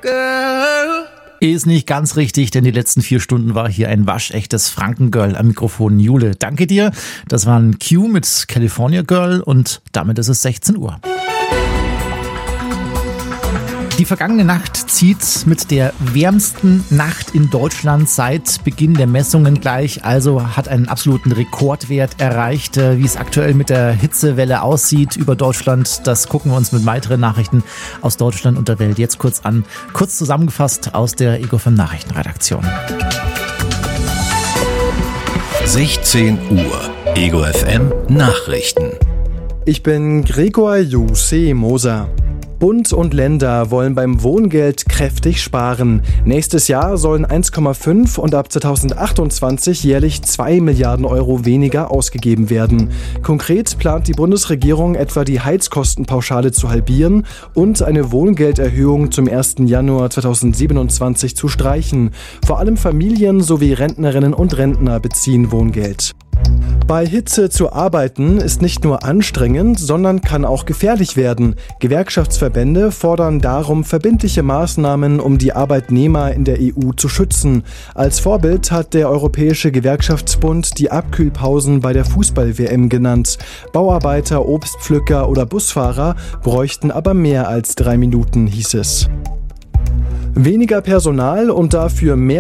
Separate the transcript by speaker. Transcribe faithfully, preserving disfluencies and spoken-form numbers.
Speaker 1: girl.
Speaker 2: Ist nicht ganz richtig, denn die letzten vier Stunden war hier ein waschechtes Frankengirl am Mikrofon. Jule, danke dir. Das war ein Q mit California Girl und damit ist es sechzehn Uhr. Die vergangene Nacht zieht mit der wärmsten Nacht in Deutschland seit Beginn der Messungen gleich, also hat einen absoluten Rekordwert erreicht. Wie es aktuell mit der Hitzewelle aussieht über Deutschland, das gucken wir uns mit weiteren Nachrichten aus Deutschland und der Welt jetzt kurz an. Kurz zusammengefasst aus der Ego fünf Nachrichtenredaktion.
Speaker 3: sechzehn Uhr, Ego F M Nachrichten.
Speaker 4: Ich bin Gregor Jose Moser. Bund und Länder wollen beim Wohngeld kräftig sparen. Nächstes Jahr sollen eins Komma fünf und ab zweitausendachtundzwanzig jährlich zwei Milliarden Euro weniger ausgegeben werden. Konkret plant die Bundesregierung etwa die Heizkostenpauschale zu halbieren und eine Wohngelderhöhung zum ersten Januar zweitausendsiebenundzwanzig zu streichen. Vor allem Familien sowie Rentnerinnen und Rentner beziehen Wohngeld. Bei Hitze zu arbeiten ist nicht nur anstrengend, sondern kann auch gefährlich werden. Gewerkschaftsverbände fordern darum verbindliche Maßnahmen, um die Arbeitnehmer in der E U zu schützen. Als Vorbild hat der Europäische Gewerkschaftsbund die Abkühlpausen bei der Fußball-W M genannt. Bauarbeiter, Obstpflücker oder Busfahrer bräuchten aber mehr als drei Minuten, hieß es. Weniger Personal und dafür mehr